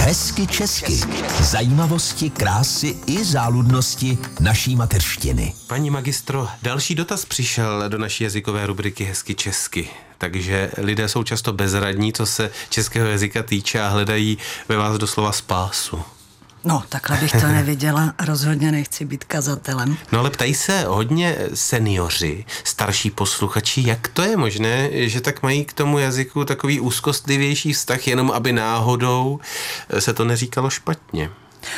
Hezky česky. Zajímavosti, krásy i záludnosti naší mateřštiny. Paní magistro, další dotaz přišel do naší jazykové rubriky Hezky česky. Takže lidé jsou často bezradní, co se českého jazyka týče a hledají ve vás doslova spásu. No, takhle bych to neviděla, rozhodně nechci být kazatelem. No ale ptají se hodně seniori, starší posluchači, jak to je možné, že tak mají k tomu jazyku takový úzkostlivější vztah, jenom aby náhodou se to neříkalo špatně.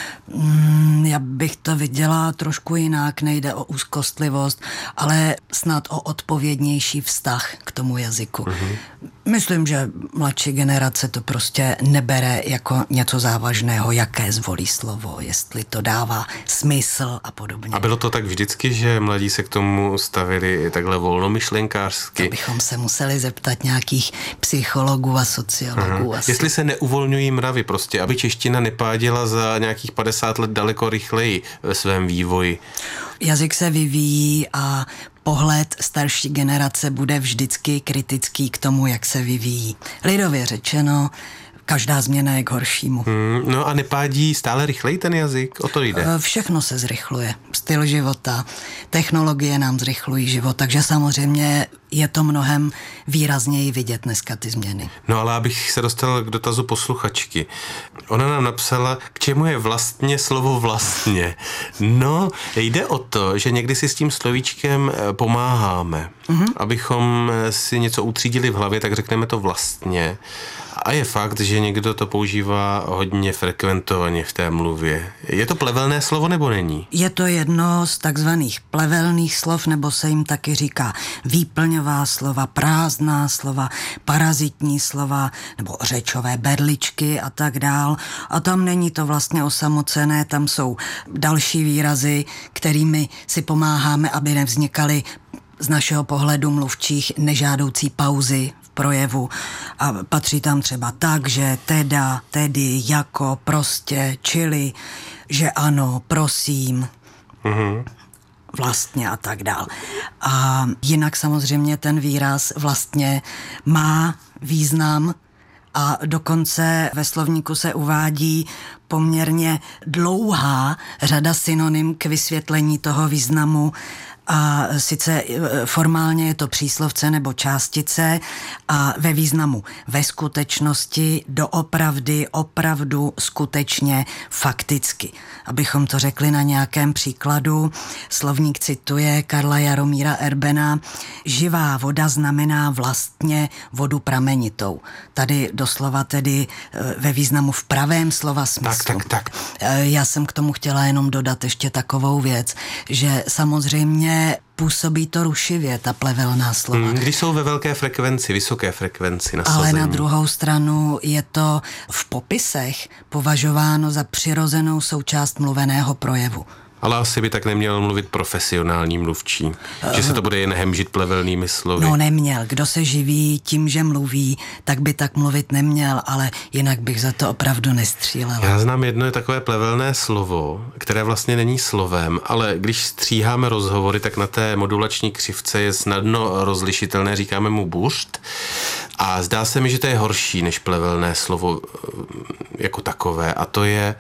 Já bych to viděla trošku jinak, nejde o úzkostlivost, ale snad o odpovědnější vztah k tomu jazyku. Myslím, že mladší generace to prostě nebere jako něco závažného, jaké zvolí slovo, jestli to dává smysl a podobně. A bylo to tak vždycky, že mladí se k tomu stavili takhle volnomyšlenkářsky? To bychom se museli zeptat nějakých psychologů a sociologů. Jestli se neuvolňují mravy prostě, aby čeština nepáděla za nějakých 50 let daleko rychleji ve svém vývoji. Jazyk se vyvíjí a pohled starší generace bude vždycky kritický k tomu, jak se vyvíjí. Lidově řečeno, každá změna je k horšímu. No a nepádí stále rychleji ten jazyk? O to jde. Všechno se zrychluje. Styl života, technologie nám zrychlují život, takže samozřejmě je to mnohem výrazněji vidět dneska ty změny. No ale abych se dostal k dotazu posluchačky. Ona nám napsala, k čemu je vlastně slovo vlastně. No, jde o to, že někdy si s tím slovíčkem pomáháme. Abychom si něco utřídili v hlavě, tak řekneme to vlastně. A je fakt, že někdo to používá hodně frekventovaně v té mluvě. Je to plevelné slovo nebo není? Je to jedno z takzvaných plevelných slov, nebo se jim taky říká výplňová slova, prázdná slova, parazitní slova, nebo řečové berličky a tak dál. A tam není to vlastně osamocené, tam jsou další výrazy, kterými si pomáháme, aby nevznikaly z našeho pohledu mluvčích nežádoucí pauzy v projevu. A patří tam třeba takže, teda, tedy, jako, prostě, čili, že ano, prosím, vlastně a tak dál. A jinak samozřejmě ten výraz vlastně má význam a dokonce ve slovníku se uvádí poměrně dlouhá řada synonym k vysvětlení toho významu. A sice formálně je to příslovce nebo částice a ve významu ve skutečnosti, doopravdy, opravdu, skutečně, fakticky. Abychom to řekli na nějakém příkladu, slovník cituje Karla Jaromíra Erbena, živá voda znamená vlastně vodu pramenitou. Tady doslova tedy ve významu v pravém slova smyslu. Tak. Já jsem k tomu chtěla jenom dodat ještě takovou věc, že samozřejmě působí to rušivě, ta plevelná slova. Když jsou ve velké frekvenci, vysoké frekvenci nasazení. Ale na druhou stranu je to v popisech považováno za přirozenou součást mluveného projevu. Ale asi by tak neměl mluvit profesionální mluvčí, že se to bude jen hemžit plevelnými slovy. No neměl. Kdo se živí tím, že mluví, tak by tak mluvit neměl, ale jinak bych za to opravdu nestřílela. Já znám jedno takové plevelné slovo, které vlastně není slovem, ale když stříháme rozhovory, tak na té modulační křivce je snadno rozlišitelné, říkáme mu bušt. A zdá se mi, že to je horší než plevelné slovo jako takové, a to je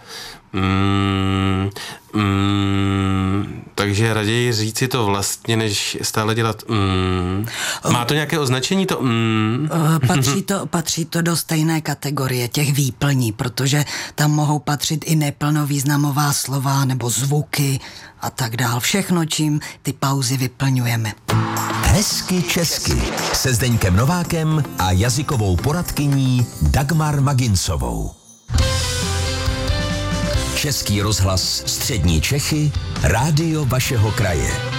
takže raději říci to vlastně, než stále dělat Má to nějaké označení to Patří to do stejné kategorie těch výplní, protože tam mohou patřit i neplnovýznamová slova nebo zvuky a tak dál. Všechno, čím ty pauzy vyplňujeme. Hezky česky se Zdeňkem Novákem a jazykovou poradkyní Dagmar Magincovou. Český rozhlas Střední Čechy, rádio vašeho kraje.